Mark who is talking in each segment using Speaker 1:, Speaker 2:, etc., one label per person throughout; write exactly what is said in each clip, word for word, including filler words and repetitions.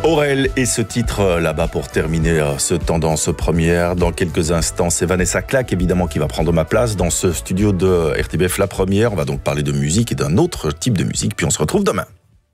Speaker 1: Aurel et ce titre là-bas pour terminer ce Tendance Première. Dans quelques instants, c'est Vanessa Clack évidemment qui va prendre ma place dans ce studio de R T B F La Première. On va donc parler de musique et d'un autre type de musique, puis on se retrouve demain.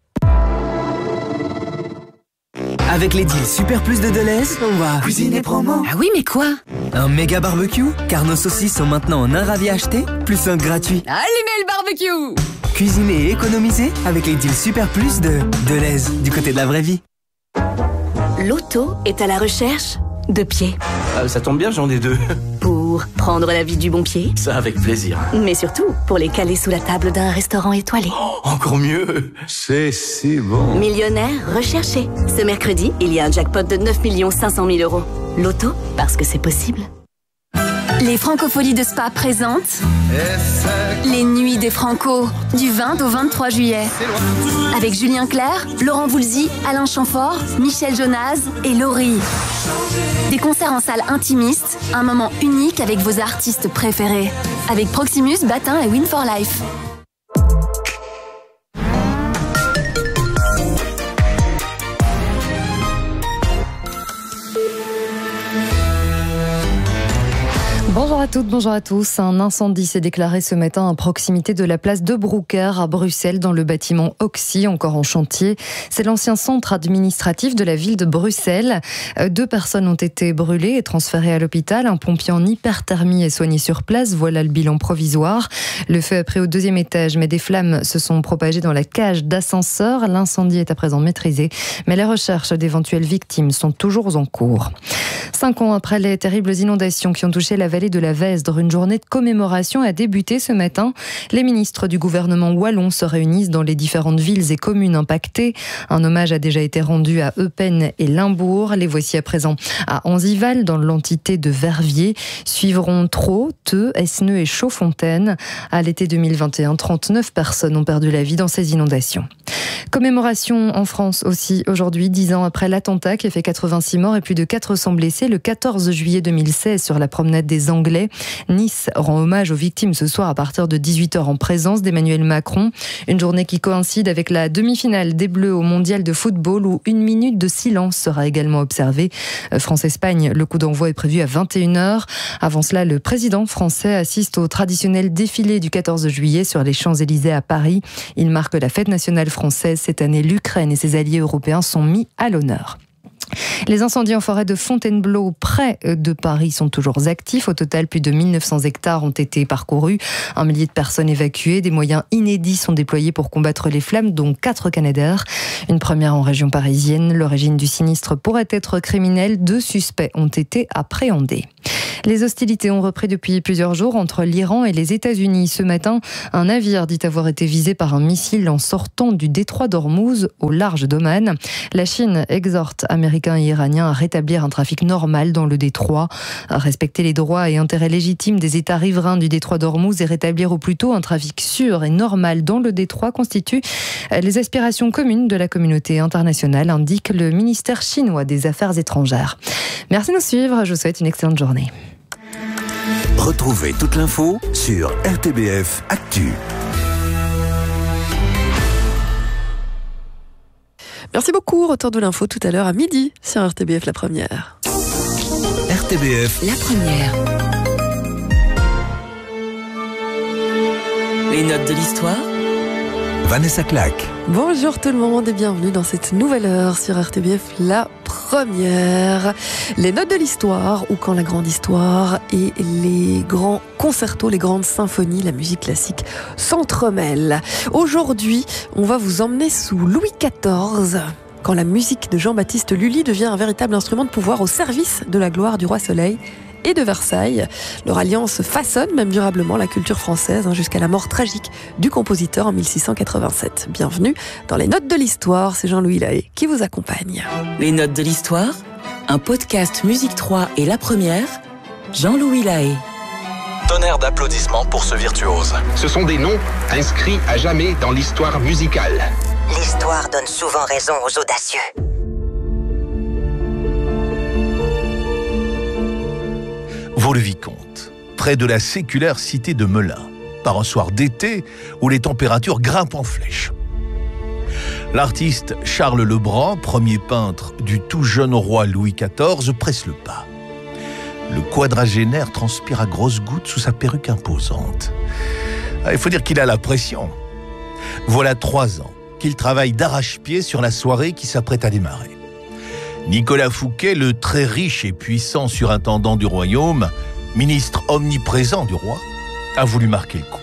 Speaker 2: Avec les deals Super Plus de Deleuze, on va cuisiner promo.
Speaker 3: Ah oui, mais quoi?
Speaker 2: Un méga barbecue, car nos saucisses sont maintenant en un ravi acheté, plus un gratuit.
Speaker 3: Allumez le barbecue!
Speaker 2: Cuisiner et économiser avec les deals Super Plus de Deleuze, du côté de la vraie vie.
Speaker 4: L'auto est à la recherche de pieds.
Speaker 5: Euh, ça tombe bien, j'en ai deux.
Speaker 4: Pour prendre la vie du bon pied.
Speaker 5: Ça, avec plaisir.
Speaker 4: Mais surtout, pour les caler sous la table d'un restaurant étoilé.
Speaker 5: Oh, encore mieux.
Speaker 6: C'est si bon.
Speaker 4: Millionnaire recherché. Ce mercredi, il y a un jackpot de neuf millions cinq cent mille euros. L'auto, parce que c'est possible.
Speaker 7: Les Francopholies de Spa présentent les Nuits des Franco, du vingt au vingt-trois juillet. Avec Julien Clerc, Laurent Voulzy, Alain Chamfort, Michel Jonas et Laurie. Des concerts en salle intimiste, un moment unique avec vos artistes préférés. Avec Proximus, Batin et Win for Life.
Speaker 8: Bonjour à toutes, bonjour à tous. Un incendie s'est déclaré ce matin à proximité de la place de Broucker à Bruxelles, dans le bâtiment Oxy, encore en chantier. C'est l'ancien centre administratif de la ville de Bruxelles. Deux personnes ont été brûlées et transférées à l'hôpital. Un pompier en hyperthermie est soigné sur place. Voilà le bilan provisoire. Le feu a pris au deuxième étage, mais des flammes se sont propagées dans la cage d'ascenseur. L'incendie est à présent maîtrisé, mais les recherches d'éventuelles victimes sont toujours en cours. Cinq ans après les terribles inondations qui ont touché la vallée de la Vesdre, une journée de commémoration a débuté ce matin. Les ministres du gouvernement wallon se réunissent dans les différentes villes et communes impactées. Un hommage a déjà été rendu à Eupen et Limbourg. Les voici à présent à Anzival, dans l'entité de Verviers. Suivront Thau, Theux, Esneux et Chaudfontaine. À l'été deux mille vingt et un, trente-neuf personnes ont perdu la vie dans ces inondations. Commémoration en France aussi aujourd'hui, dix ans après l'attentat qui a fait quatre-vingt-six morts et plus de quatre cents blessés le quatorze juillet deux mille seize sur la promenade des Anglais. Nice rend hommage aux victimes ce soir à partir de dix-huit heures en présence d'Emmanuel Macron. Une journée qui coïncide avec la demi-finale des Bleus au Mondial de football où une minute de silence sera également observée. France-Espagne, le coup d'envoi est prévu à vingt et une heures. Avant cela, le président français assiste au traditionnel défilé du quatorze juillet sur les Champs-Élysées à Paris. Il marque la fête nationale française. Cette année, l'Ukraine et ses alliés européens sont mis à l'honneur. Les incendies en forêt de Fontainebleau, près de Paris, sont toujours actifs. Au total, plus de mille neuf cents hectares ont été parcourus. Un millier de personnes évacuées. Des moyens inédits sont déployés pour combattre les flammes, dont quatre Canadair. Une première en région parisienne. L'origine du sinistre pourrait être criminelle. Deux suspects ont été appréhendés. Les hostilités ont repris depuis plusieurs jours entre l'Iran et les États-Unis. Ce matin, un navire dit avoir été visé par un missile en sortant du détroit d'Ormuz au large d'Oman. La Chine exhorte Américains et Iraniens à rétablir un trafic normal dans le détroit, à respecter les droits et intérêts légitimes des États riverains du détroit d'Ormuz et rétablir au plus tôt un trafic sûr et normal dans le détroit constituent les aspirations communes de la communauté internationale, indique le ministère chinois des Affaires étrangères. Merci de nous suivre, je vous souhaite une excellente journée.
Speaker 6: Retrouvez toute l'info sur R T B F Actu.
Speaker 9: Merci beaucoup. Retour de l'info tout à l'heure à midi sur R T B F La Première.
Speaker 6: R T B F
Speaker 3: La Première. Les notes de l'histoire.
Speaker 6: Vanessa Clack.
Speaker 9: Bonjour tout le monde et bienvenue dans cette nouvelle heure sur R T B F La Première. Les notes de l'histoire, ou quand la grande histoire et les grands concertos, les grandes symphonies, la musique classique s'entremêlent. Aujourd'hui, on va vous emmener sous Louis quatorze, quand la musique de Jean-Baptiste Lully devient un véritable instrument de pouvoir au service de la gloire du roi Soleil et de Versailles. Leur alliance façonne même durablement la culture française, hein, jusqu'à la mort tragique du compositeur en mille six cent quatre-vingt-sept. Bienvenue dans les notes de l'histoire, c'est Jean-Louis Lahaye qui vous accompagne.
Speaker 3: Les notes de l'histoire, un podcast Musique trois et La Première, Jean-Louis Lahaye.
Speaker 10: Tonnerre d'applaudissements pour ce virtuose.
Speaker 11: Ce sont des noms inscrits à jamais dans l'histoire musicale.
Speaker 12: L'histoire donne souvent raison aux audacieux.
Speaker 13: Vaux-le-Vicomte, près de la séculaire cité de Melun, par un soir d'été où les températures grimpent en flèche. L'artiste Charles Lebrun, premier peintre du tout jeune roi Louis quatorze, presse le pas. Le quadragénaire transpire à grosses gouttes sous sa perruque imposante. Il faut dire qu'il a la pression. Voilà trois ans qu'il travaille d'arrache-pied sur la soirée qui s'apprête à démarrer. Nicolas Fouquet, le très riche et puissant surintendant du royaume, ministre omniprésent du roi, a voulu marquer le coup.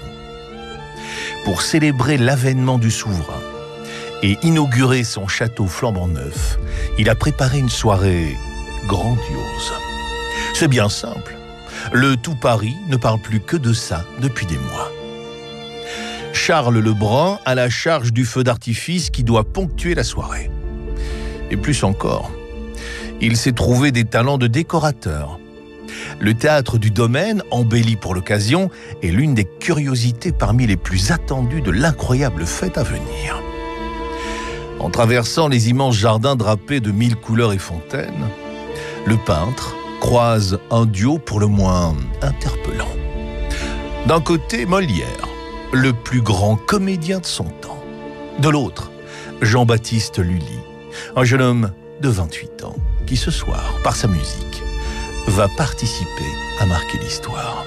Speaker 13: Pour célébrer l'avènement du souverain et inaugurer son château flambant neuf, il a préparé une soirée grandiose. C'est bien simple. Le tout Paris ne parle plus que de ça depuis des mois. Charles Lebrun a la charge du feu d'artifice qui doit ponctuer la soirée. Et plus encore, il s'est trouvé des talents de décorateur. Le théâtre du Domaine, embelli pour l'occasion, est l'une des curiosités parmi les plus attendues de l'incroyable fête à venir. En traversant les immenses jardins drapés de mille couleurs et fontaines, le peintre croise un duo pour le moins interpellant. D'un côté, Molière, le plus grand comédien de son temps. De l'autre, Jean-Baptiste Lully, un jeune homme de vingt-huit ans, qui ce soir, par sa musique, va participer à marquer l'histoire.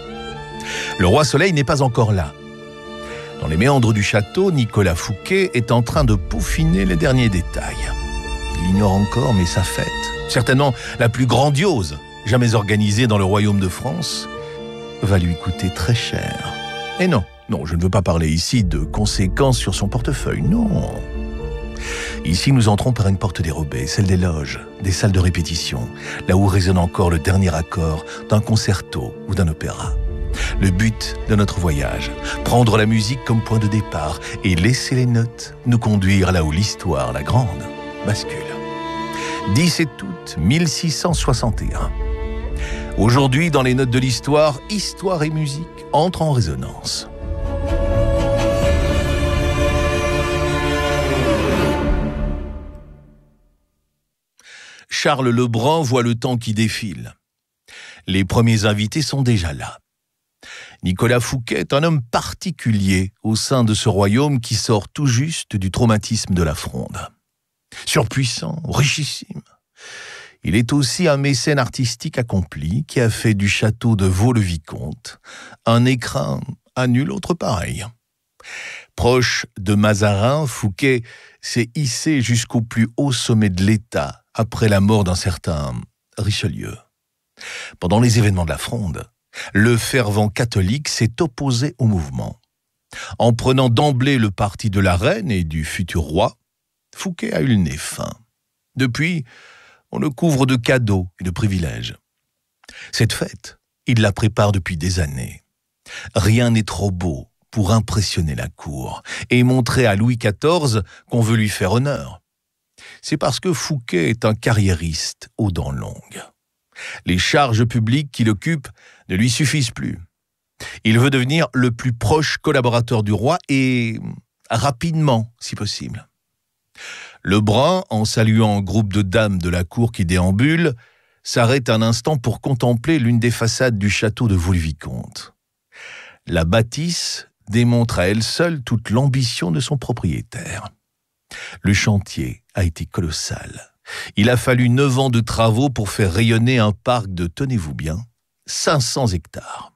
Speaker 13: Le roi Soleil n'est pas encore là. Dans les méandres du château, Nicolas Fouquet est en train de peaufiner les derniers détails. Il ignore encore, mais sa fête, certainement la plus grandiose jamais organisée dans le royaume de France, va lui coûter très cher. Et non, non, je ne veux pas parler ici de conséquences sur son portefeuille, non. Ici, nous entrons par une porte dérobée, celle des loges, des salles de répétition, là où résonne encore le dernier accord d'un concerto ou d'un opéra. Le but de notre voyage, prendre la musique comme point de départ et laisser les notes nous conduire là où l'histoire, la grande, bascule. dix-sept août mille six cent soixante et un. Aujourd'hui, dans les notes de l'histoire, histoire et musique entrent en résonance. Charles Lebrun voit le temps qui défile. Les premiers invités sont déjà là. Nicolas Fouquet est un homme particulier au sein de ce royaume qui sort tout juste du traumatisme de la Fronde. Surpuissant, richissime. Il est aussi un mécène artistique accompli qui a fait du château de Vaux-le-Vicomte un écrin à nul autre pareil. Proche de Mazarin, Fouquet s'est hissé jusqu'au plus haut sommet de l'État après la mort d'un certain Richelieu. Pendant les événements de la Fronde, le fervent catholique s'est opposé au mouvement. En prenant d'emblée le parti de la reine et du futur roi, Fouquet a eu le nez fin. Depuis, on le couvre de cadeaux et de privilèges. Cette fête, il la prépare depuis des années. Rien n'est trop beau pour impressionner la cour et montrer à Louis quatorze qu'on veut lui faire honneur. C'est parce que Fouquet est un carriériste aux dents longues. Les charges publiques qu'il occupe ne lui suffisent plus. Il veut devenir le plus proche collaborateur du roi et rapidement, si possible. Lebrun, en saluant un groupe de dames de la cour qui déambulent, s'arrête un instant pour contempler l'une des façades du château de Vaux-le-Vicomte. La bâtisse démontre à elle seule toute l'ambition de son propriétaire. Le chantier a été colossal. Il a fallu neuf ans de travaux pour faire rayonner un parc de, tenez-vous bien, cinq cents hectares.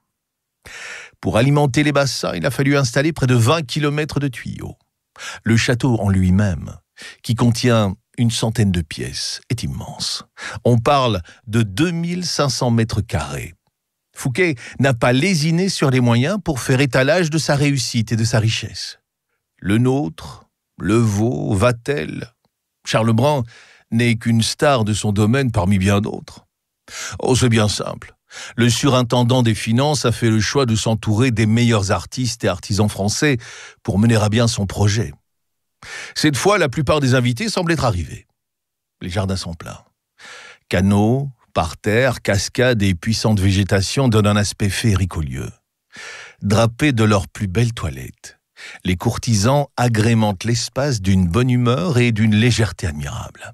Speaker 13: Pour alimenter les bassins, il a fallu installer près de vingt kilomètres de tuyaux. Le château en lui-même, qui contient une centaine de pièces, est immense. On parle de deux mille cinq cents mètres carrés. Fouquet n'a pas lésiné sur les moyens pour faire étalage de sa réussite et de sa richesse. Le nôtre, le Vaux, Vatel, Charles Lebrun n'est qu'une star de son domaine parmi bien d'autres. Oh, c'est bien simple. Le surintendant des finances a fait le choix de s'entourer des meilleurs artistes et artisans français pour mener à bien son projet. Cette fois, la plupart des invités semblent être arrivés. Les jardins sont pleins. Canaux, parterres, cascades et puissantes végétations donnent un aspect féerique au lieu. Drapés de leurs plus belles toilettes, les courtisans agrémentent l'espace d'une bonne humeur et d'une légèreté admirable.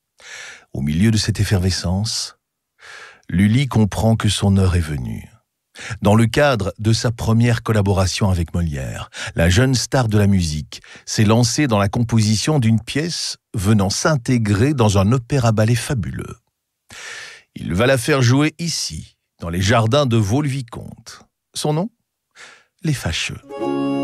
Speaker 13: Au milieu de cette effervescence, Lully comprend que son heure est venue. Dans le cadre de sa première collaboration avec Molière, la jeune star de la musique s'est lancée dans la composition d'une pièce venant s'intégrer dans un opéra-ballet fabuleux. Il va la faire jouer ici, dans les jardins de Vaux-le-Vicomte. Son nom ? Les Fâcheux.